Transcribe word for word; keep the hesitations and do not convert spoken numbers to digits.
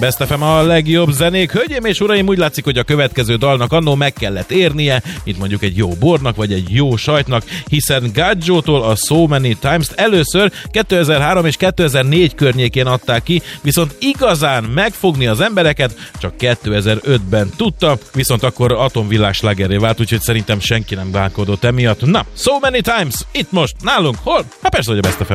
Best ef em a legjobb zenék. Hölgyeim és uraim, úgy látszik, hogy a következő dalnak annó meg kellett érnie, mint mondjuk egy jó bornak, vagy egy jó sajtnak, hiszen Gadjo-tól a So Many Times-t először kétezer-három és kétezer-négy környékén adták ki, viszont igazán megfogni az embereket csak kétezer-ötben tudta, viszont akkor atomvillás slágerré vált, úgyhogy szerintem senki nem bánkodott emiatt. Na, So Many Times, itt most, nálunk, hol? Hát persze, hogy a Best ef em